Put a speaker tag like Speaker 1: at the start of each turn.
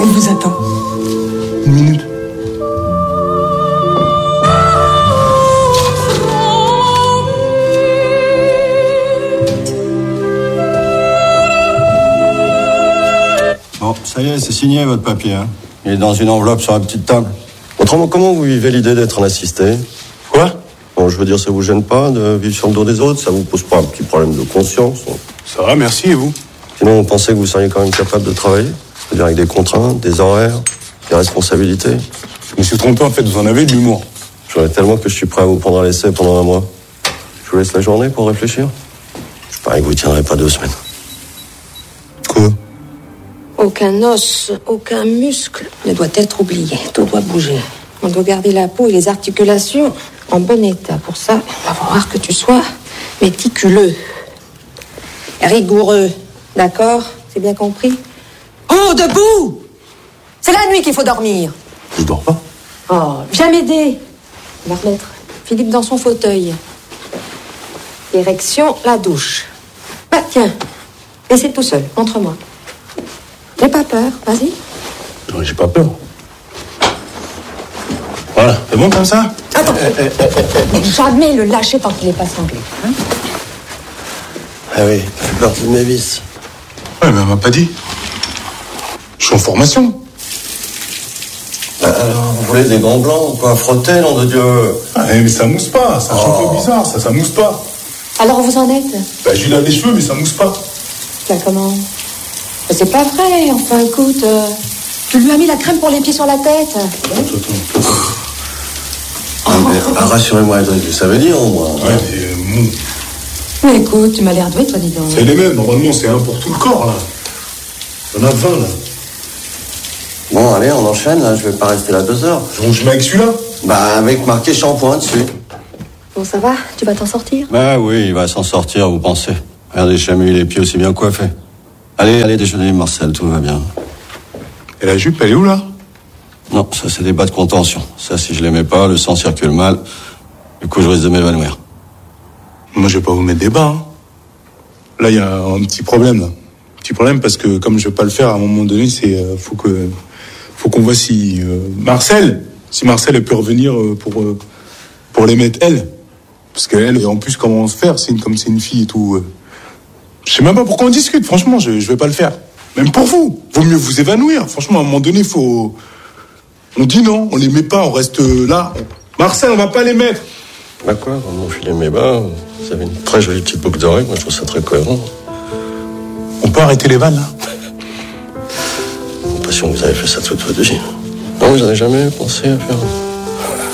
Speaker 1: On vous attend.
Speaker 2: Une minute.
Speaker 3: Bon, ça y est, c'est signé votre papier. Hein. Il est dans une enveloppe sur la petite table. Autrement, comment vous vivez l'idée d'être un assisté?
Speaker 2: Quoi?
Speaker 3: Bon, je veux dire, ça vous gêne pas de vivre sur le dos des autres? Ça vous pose pas un petit problème de conscience?
Speaker 2: Ça va, merci, et vous?
Speaker 3: Sinon, vous pensez que vous seriez quand même capable de travailler? C'est-à-dire avec des contraintes, des horaires, des responsabilités?
Speaker 2: Je me suis trompé, en fait, vous en avez de l'humour.
Speaker 3: J'en ai tellement que je suis prêt à vous prendre à l'essai pendant 1 mois. Je vous laisse la journée pour réfléchir. Je parie que vous tiendrez pas 2 semaines.
Speaker 2: Quoi?
Speaker 4: Aucun os, aucun muscle ne doit être oublié. Tout doit bouger. On doit garder la peau et les articulations en bon état. Pour ça, il va falloir que tu sois méticuleux, rigoureux. D'accord? C'est bien compris? Oh, debout! C'est la nuit qu'il faut dormir.
Speaker 2: Je dors pas.
Speaker 4: Oh, viens m'aider. On va remettre Philippe dans son fauteuil. Érection, la douche. Bah, tiens. Et c'est tout seul. Montre-moi. N'aie pas peur. Vas-y.
Speaker 2: J'ai pas peur. Voilà, c'est bon comme ça?
Speaker 4: Attends. Jamais le lâcher tant qu'il n'est pas sanglé. Hein?
Speaker 3: Ah oui, ça fait partie de mes vices.
Speaker 2: Ouais, mais elle m'a pas dit. Je suis en formation.
Speaker 3: Alors, vous voulez des gants blancs, quoi, frotter, nom de Dieu?
Speaker 2: Ah, mais ça mousse pas, c'est un shampoing bizarre, ça mousse pas.
Speaker 4: Alors, vous en êtes?
Speaker 2: Bah, je lui lave les cheveux, mais ça mousse pas.
Speaker 4: Bah, comment? Mais c'est pas vrai, enfin, écoute. Tu lui as mis la crème pour les pieds sur la tête.
Speaker 2: Attends.
Speaker 3: Ah, mais, rassurez-moi, Edric, ça veut dire, au moins.
Speaker 2: Ouais, mais mou.
Speaker 4: Mais écoute, tu m'as l'air doué, toi, dis donc.
Speaker 2: C'est les mêmes, normalement, c'est un pour tout le corps, là. Il y en a 20, là.
Speaker 3: Bon, allez, on enchaîne, là, je vais pas rester là 2 heures.
Speaker 2: Donc, je mets avec celui-là.
Speaker 3: Bah, avec marqué shampoing dessus.
Speaker 4: Bon, ça va? Tu vas t'en sortir?
Speaker 3: Bah oui, il va s'en sortir, vous pensez. Regardez, j'ai jamais eu les pieds aussi bien coiffés. Allez, déjeuner, Marcel, tout va bien.
Speaker 2: Et la jupe, elle est où, là?
Speaker 3: Non, ça, c'est des bas de contention. Ça, si je les mets pas, le sang circule mal. Du coup, je risque de m'évanouir.
Speaker 2: Moi, je vais pas vous mettre des bas, hein. Là, il y a un petit problème, là. Petit problème parce que, comme je vais pas le faire, à un moment donné, faut qu'on voit si Marcel elle peut revenir pour les mettre, elle. Parce qu'elle, en plus, comment se faire, comme c'est une fille et tout. Je sais même pas pourquoi on discute, franchement, je vais pas le faire. Même pour vous. Vaut mieux vous évanouir. Franchement, à un moment donné, on dit non, on les met pas, on reste là. Marcel, on va pas les mettre.
Speaker 3: Bah quoi, dans mon filet mes bas, vous avez une très jolie petite boucle d'oreille, moi je trouve ça très cohérent.
Speaker 2: On peut arrêter les vannes, là?
Speaker 3: J'ai l'impression que vous avez fait ça toute votre vie. Non, vous n'avez jamais pensé à faire